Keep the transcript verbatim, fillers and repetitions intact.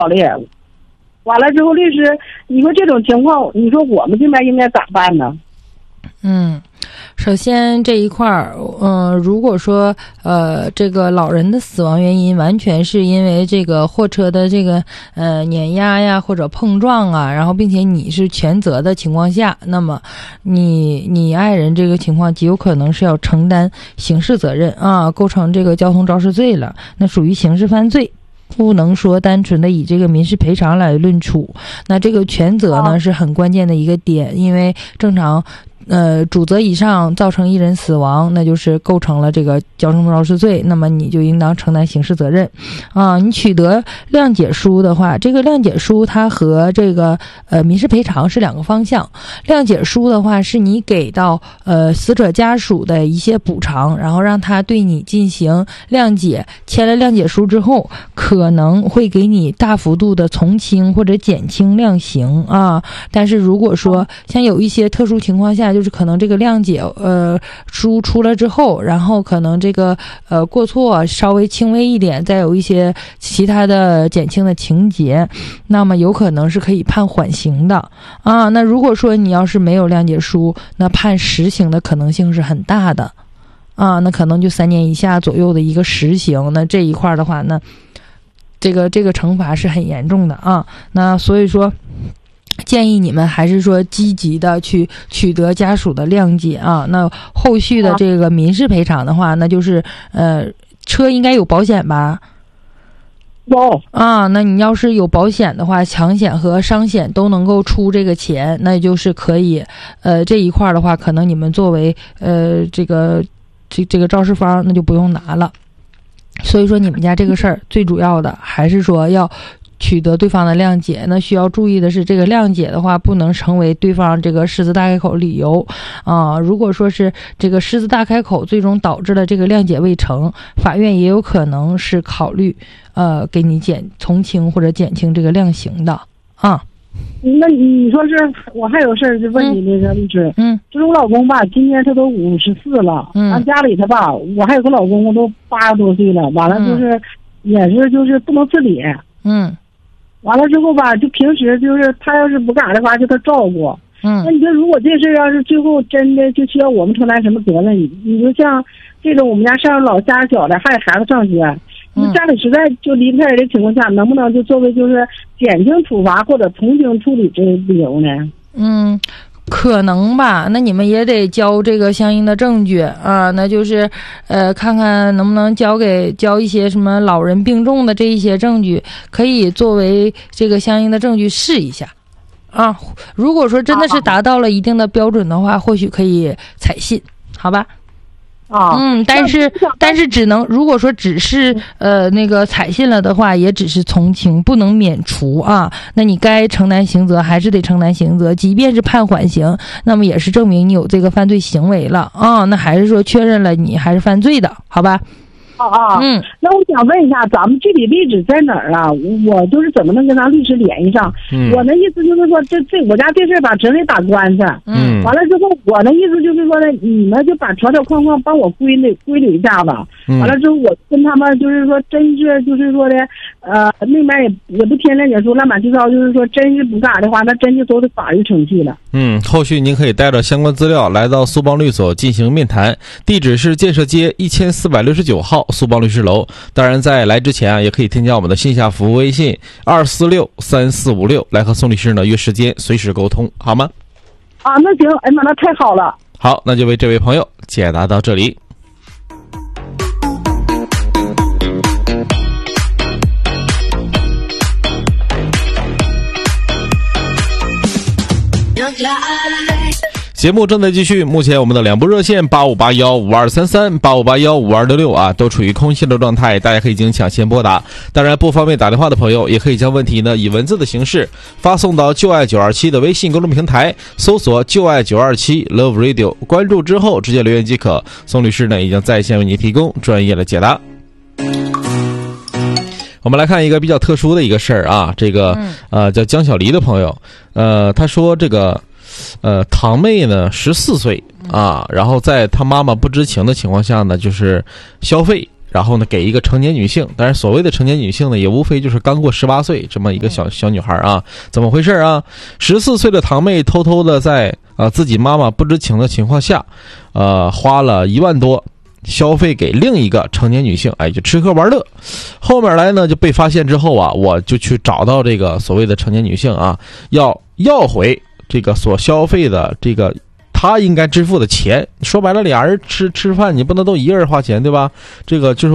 了。完了之后，律师，你说这种情况，你说我们这边应该咋办呢？ 嗯，首先这一块儿，嗯、呃，如果说呃这个老人的死亡原因完全是因为这个货车的这个呃碾压呀或者碰撞啊，然后并且你是全责的情况下，那么你你爱人这个情况极有可能是要承担刑事责任啊，构成这个交通肇事罪了，那属于刑事犯罪。不能说单纯的以这个民事赔偿来论处，那这个全责呢是很关键的一个点，因为正常呃主责以上造成一人死亡，那就是构成了这个交通肇事罪，那么你就应当承担刑事责任啊。你取得谅解书的话，这个谅解书它和这个呃民事赔偿是两个方向。谅解书的话是你给到呃死者家属的一些补偿，然后让他对你进行谅解，签了谅解书之后可能会给你大幅度的从轻或者减轻量刑啊。但是如果说像有一些特殊情况下，就是可能这个谅解呃书出了之后，然后可能这个呃过错稍微轻微一点，再有一些其他的减轻的情节，那么有可能是可以判缓刑的啊。那如果说你要是没有谅解书，那判实刑的可能性是很大的啊，那可能就三年以下左右的一个实刑。那这一块的话呢，这个这个惩罚是很严重的啊。那所以说建议你们还是说积极的去取得家属的谅解啊。那后续的这个民事赔偿的话，那就是呃车应该有保险吧？ 有啊，那你要是有保险的话，强险和伤险都能够出这个钱，那就是可以呃这一块的话，可能你们作为呃这个这这个肇事方那就不用拿了。所以说你们家这个事儿最主要的还是说要取得对方的谅解。那需要注意的是，这个谅解的话不能成为对方这个狮子大开口理由啊。如果说是这个狮子大开口最终导致了这个谅解未成，法院也有可能是考虑呃给你减从轻或者减轻这个量刑的啊。 那你说是我还有事儿就问你那个律师， 嗯， 就是我老公吧，今年他都五十四了， 嗯， 俺家里他吧，我还有个老公公都八十多岁了，完了就是、嗯、也是就是不能自理， 嗯。 完了之后吧，就平时就是他要是不干啥的话，就他照顾。 嗯， 那你说如果这事要是最后真的就需要我们承担什么责任？你说像这种我们家上老家小的，还有孩子上学，你家里实在就离不开人的情况下，能不能就作为就是减轻处罚或者从轻处理这理由呢？ 嗯。可能吧，那你们也得交这个相应的证据啊，那就是呃看看能不能交给交一些什么老人病重的这一些证据，可以作为这个相应的证据试一下啊。如果说真的是达到了一定的标准的话，或许可以采信，好吧？ 啊， 嗯，但是但是只能如果说只是呃那个采信了的话，也只是从轻，不能免除啊。那你该承担刑责还是得承担刑责，即便是判缓刑，那么也是证明你有这个犯罪行为了啊。那还是说确认了你还是犯罪的，好吧？ 啊啊， 嗯， 那我想问一下，咱们具体地址在哪儿啊？我就是怎么能跟咱律师联系上？嗯，我的意思就是说，这这我家这事吧，准得打官司。 嗯， 完了之后，我的意思就是说呢，你们就把条条框框帮我归类归类一下子。嗯，完了之后，我跟他们就是说，真是就是说的，呃，那边也也不填谅解书，乱码七糟，就是说，真是不干啥的话，那真就都是法律程序了。 嗯，后续您可以带着相关资料来到苏邦律所进行面谈，地址是建设街一千四百六十九号苏邦律师楼。当然，在来之前啊，也可以添加我们的线下服务微信二四六三四五六，来和宋律师呢约时间，随时沟通，好吗？ 啊，那行，哎妈，那太好了。 好，那就为这位朋友解答到这里。节目正在继续，目前我们的两部热线八五八幺五二三三、八五八幺五二六六啊，都处于空心的状态，大家可以进行抢先拨打。当然，不方便打电话的朋友，也可以将问题呢以文字的形式发送到就爱九二七的微信公众平台，搜索就爱九二七 Love Radio， 关注之后直接留言即可。宋律师呢已经在线为您提供专业的解答。我们来看一个比较特殊的一个事儿啊，这个呃叫江小黎的朋友，呃他说这个呃堂妹呢十四岁啊，然后在他妈妈不知情的情况下呢，就是消费然后呢给一个成年女性，当然所谓的成年女性呢，也无非就是刚过十八岁这么一个小小女孩啊。怎么回事啊？十四岁的堂妹偷偷的在呃自己妈妈不知情的情况下，呃花了一万多消费给另一个成年女性，哎，就吃喝玩乐。后面来呢就被发现之后啊，我就去找到这个所谓的成年女性啊，要要回这个所消费的这个他应该支付的钱。说白了，俩人吃吃饭，你不能都一个人花钱，对吧？这个就是